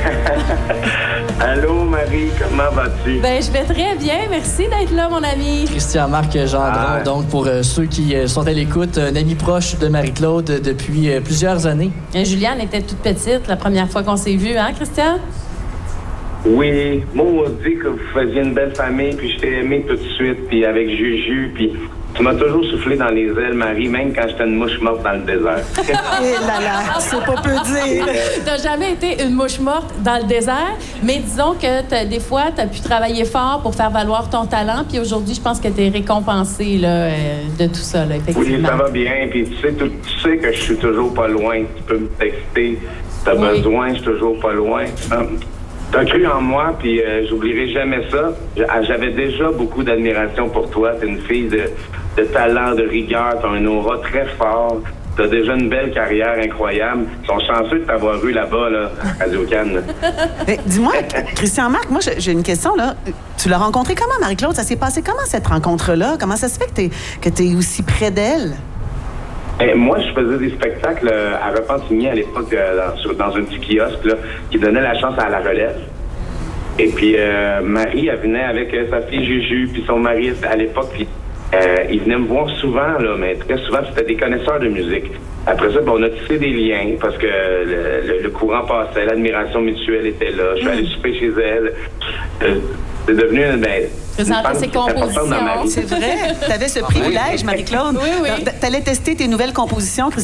Allô, Marie, comment vas-tu? Ben, je vais très bien. Merci d'être là, mon ami. Christian-Marc Gendron, donc pour ceux qui sont à l'écoute, un ami proche de Marie-Claude depuis plusieurs années. Et Juliane était toute petite la première fois qu'on s'est vus, hein, Christian? Oui, moi, on dit que vous faisiez une belle famille, puis je t'ai aimé tout de suite, puis avec Juju, puis tu m'as toujours soufflé dans les ailes, Marie, même quand j'étais une mouche morte dans le désert. Eh là là, c'est pas peu dire. T'as jamais été une mouche morte dans le désert, mais disons que des fois, t'as pu travailler fort pour faire valoir ton talent, puis aujourd'hui, je pense que t'es récompensé là, de tout ça, là, effectivement. Oui, ça va bien, puis tu sais que je suis toujours pas loin. Tu peux me texter, t'as besoin, je suis toujours pas loin. T'as cru en moi, puis j'oublierai jamais ça. J'avais déjà beaucoup d'admiration pour toi. T'es une fille de talent, de rigueur, t'as un aura très fort. T'as déjà une belle carrière incroyable. Ils sont chanceux de t'avoir eu là-bas, là, à Radio-Can. Dis-moi, Christian-Marc, moi, j'ai une question, là. Tu l'as rencontrée comment, Marie-Claude? Ça s'est passé comment, cette rencontre-là? Comment ça se fait que t'es aussi près d'elle? Moi, je faisais des spectacles à Repentigny à l'époque dans un petit kiosque là, qui donnait la chance à la relève. Et puis, Marie, elle venait avec sa fille Juju, puis son mari à l'époque, puis ils venaient me voir souvent, là, mais très souvent, c'était des connaisseurs de musique. Après ça, on a tissé des liens parce que le courant passait, l'admiration mutuelle était là. Je suis allé souper chez elle. C'est devenu présenter ses compositions. C'est vrai. Tu avais ce privilège, Marie-Claude. Oui. Tu allais tester tes nouvelles compositions, Christian.